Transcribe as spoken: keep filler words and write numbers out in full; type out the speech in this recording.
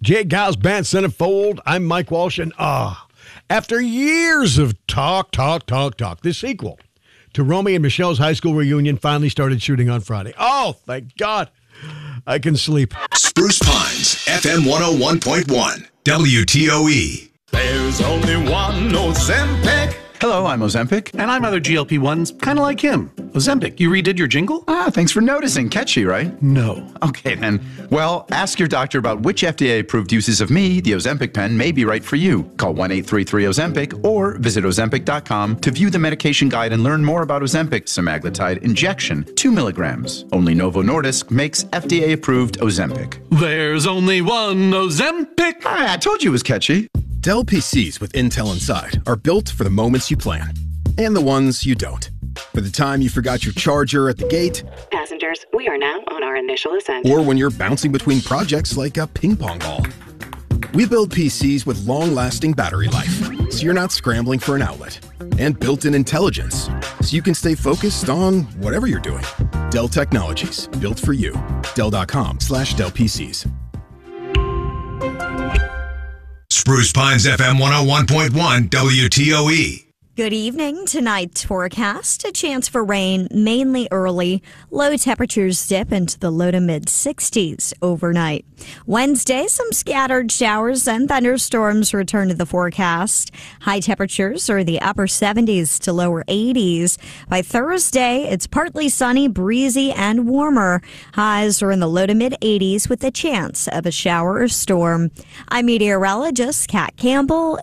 Jay Giles Band Centerfold. I'm Mike Walsh, and ah, after years of talk, talk, talk, talk, the sequel to Romy and Michelle's high school reunion finally started shooting on Friday. Oh, thank God. I can sleep. Spruce Pines, F M one oh one point one, W T O E. There's only one Ozempic. Hello, I'm Ozempic. And I'm other G L P ones, kind of like him. Ozempic, you redid your jingle? Ah, thanks for noticing. Catchy, right? No. Okay, then. Well, ask your doctor about which F D A-approved uses of me, the Ozempic pen, may be right for you. Call one eight three three Ozempic or visit Ozempic dot com to view the medication guide and learn more about Ozempic semaglutide injection, two milligrams. Only Novo Nordisk makes F D A-approved Ozempic. There's only one Ozempic. Ah, I told you it was catchy. Dell P Cs with Intel inside are built for the moments you plan and the ones you don't. For the time you forgot your charger at the gate. Passengers, we are now on our initial ascent. Or when you're bouncing between projects like a ping pong ball. We build P Cs with long-lasting battery life, so you're not scrambling for an outlet. And built-in intelligence, so you can stay focused on whatever you're doing. Dell Technologies, built for you. Dell.com slash Dell PCs. Spruce Pines, F M one oh one point one, W T O E. Good evening. Tonight's forecast, a chance for rain, mainly early. Low temperatures dip into the low to mid sixties overnight. Wednesday, some scattered showers and thunderstorms return to the forecast. High temperatures are the upper seventies to lower eighties. By Thursday, it's partly sunny, breezy, and warmer. Highs are in the low to mid eighties with a chance of a shower or storm. I'm meteorologist Kat Campbell.